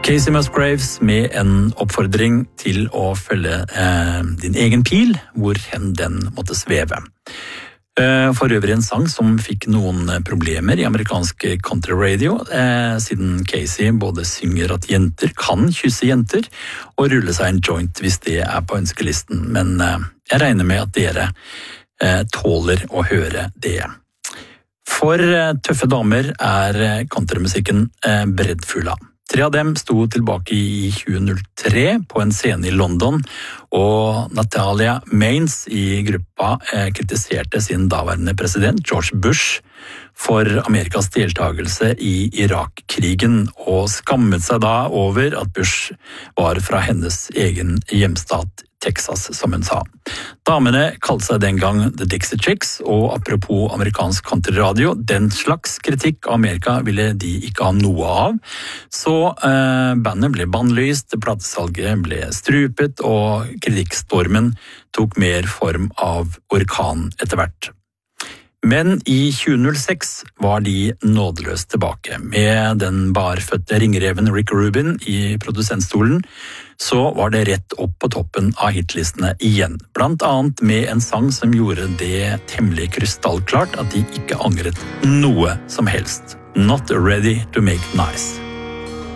Casey Musgraves med en oppfordring til å følge din egen pil, hvor hen den måtte sveve. For øvrig en sang som fikk noen problemer i amerikansk country radio, siden Casey både synger at jenter kan kysse jenter og rulle seg en joint hvis det på ønskelisten, men jeg regner med at dere tåler å høre det. For tøffe damer countrymusikken breddfull av. 3 av dem sto tilbake i 2003 på en scene i London, og Natalia Maines i gruppa kritiserte sin daværende president George Bush for Amerikas deltagelse i Irak-krigen, og skammet seg da over at Bush var fra hennes egen hjemstat Texas, som hun sa. Damene kalte seg den gang The Dixie Chicks, og apropos amerikansk countryradio, den slags kritikk av Amerika ville de ikke ha noe av. Så bandet ble bannlyst, platesalget ble strupet, og kritikkstormen tok mer form av orkan etter hvert. Men i 2006 var de nådeløst tilbake. Med den barfødte ringreven Rick Rubin i produsentstolen, så var det rett opp på toppen av hitlistene igjen. Blant annet med en sang som gjorde det temmelig krystallklart at de ikke angret noe som helst. Not ready to make nice.